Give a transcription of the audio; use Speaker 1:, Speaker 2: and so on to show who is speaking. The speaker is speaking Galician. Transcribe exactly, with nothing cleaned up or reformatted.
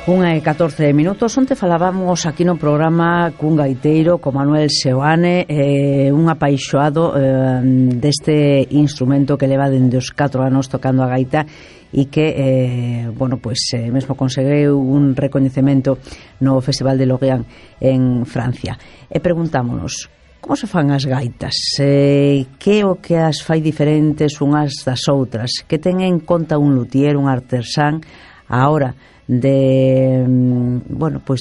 Speaker 1: Unha e catorce minutos. Onte falábamos aquí no programa cun gaiteiro, con Manuel Seoane, eh, un apaixoado eh, deste instrumento que leva dende os catro anos tocando a gaita e que, eh, bueno, pues eh, mesmo conseguiu un recoñecemento no Festival de Lorient en Francia. E preguntámonos, como se fan as gaitas? Eh, que é o que as fai diferentes unhas das outras? Que ten en conta un luthier, un artesán, a hora de, bueno, pues